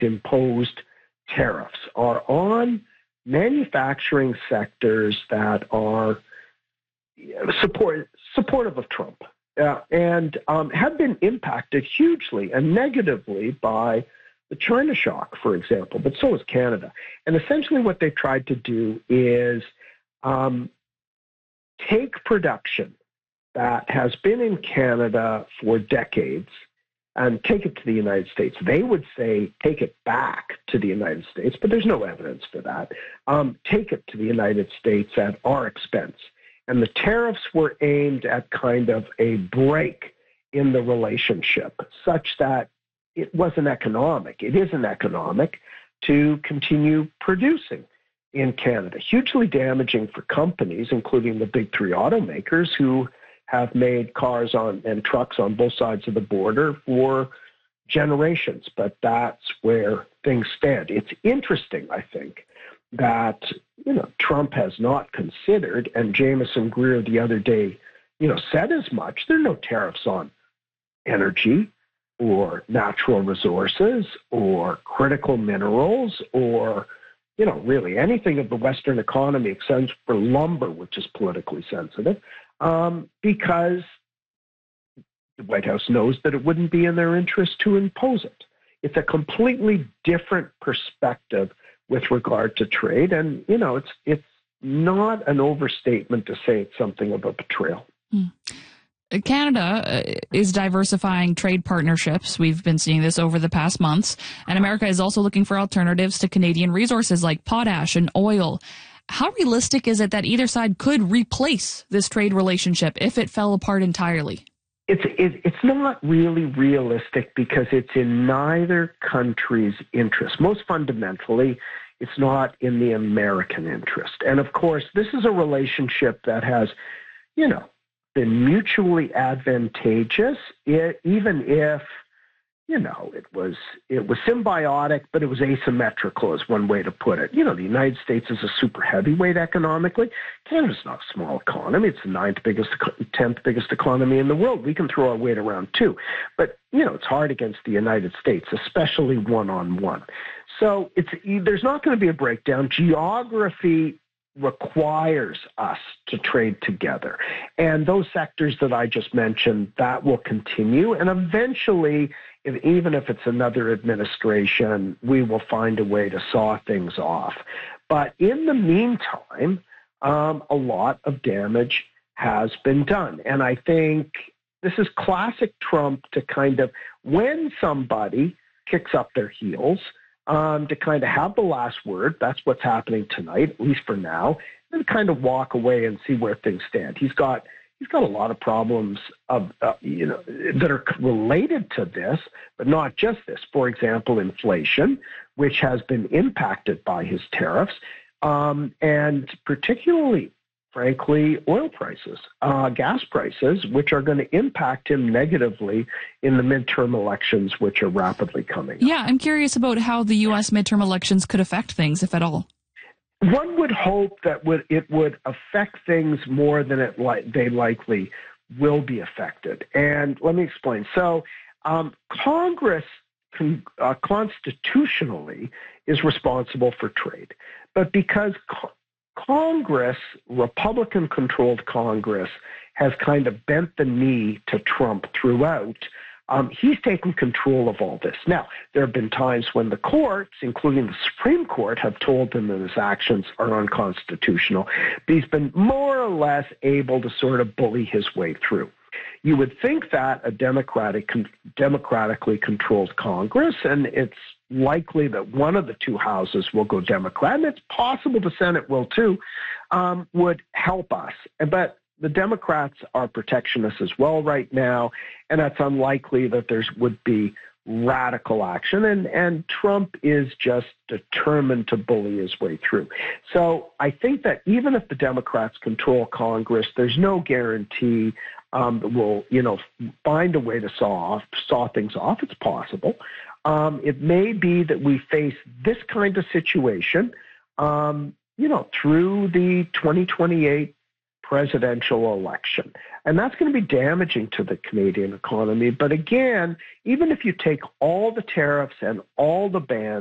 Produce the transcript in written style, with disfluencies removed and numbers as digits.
imposed tariffs are on manufacturing sectors that are supportive of Trump and have been impacted hugely and negatively by the China shock, for example, but so is Canada. And essentially what they've tried to do is take production that has been in Canada for decades and take it to the United States. They would say take it back to the United States, but there's no evidence for that. Take it to the United States at our expense. And the tariffs were aimed at kind of a break in the relationship such that it wasn't economic. It isn't economic to continue producing in Canada. Hugely damaging for companies, including the big three automakers who have made cars and trucks on both sides of the border for generations. But that's where things stand. It's interesting, I think, that Trump has not considered, and Jameson Greer the other day, said as much. There are no tariffs on energy or natural resources or critical minerals or really anything of the Western economy except for lumber, which is politically sensitive, because the White House knows that it wouldn't be in their interest to impose it. It's a completely different perspective with regard to trade, and it's not an overstatement to say it's something of a betrayal. Canada is diversifying trade partnerships. We've been seeing this over the past months. And America is also looking for alternatives to Canadian resources like potash and oil. How realistic is it that either side could replace this trade relationship if it fell apart entirely? It's not really realistic because it's in neither country's interest. Most fundamentally, it's not in the American interest. And of course, this is a relationship that has, been mutually advantageous, even if, it was symbiotic, but it was asymmetrical is one way to put it. The United States is a super heavyweight economically. Canada's not a small economy. It's the 10th biggest economy in the world. We can throw our weight around too. But, it's hard against the United States, especially one-on-one. So there's not going to be a breakdown. Geography requires us to trade together. And those sectors that I just mentioned, that will continue. And eventually, even if it's another administration, we will find a way to saw things off. But in the meantime, a lot of damage has been done. And I think this is classic Trump to kind of, when somebody kicks up their heels, to kind of have the last word. That's what's happening tonight, at least for now, and kind of walk away and see where things stand. He's got a lot of problems that are related to this, but not just this. For example, inflation, which has been impacted by his tariffs, and particularly, frankly, oil prices, gas prices, which are going to impact him negatively in the midterm elections, which are rapidly coming up. Yeah, I'm curious about how the U.S. midterm elections could affect things, if at all. One would hope that it would affect things more than they likely will be affected. And let me explain. So Congress constitutionally is responsible for trade. But because Congress, Republican-controlled Congress, has kind of bent the knee to Trump throughout, he's taken control of all this. Now, there have been times when the courts, including the Supreme Court, have told him that his actions are unconstitutional, but he's been more or less able to sort of bully his way through. You would think that a democratically controlled Congress, and it's likely that one of the two houses will go Democrat, and it's possible the Senate will too, would help us. But the Democrats are protectionists as well right now, and it's unlikely that there would be radical action, and Trump is just determined to bully his way through. So I think that even if the Democrats control Congress, there's no guarantee that we'll, find a way to saw things off. It's possible. It may be that we face this kind of situation, through the 2028 presidential election. And that's going to be damaging to the Canadian economy. But again, even if you take all the tariffs and all the bans,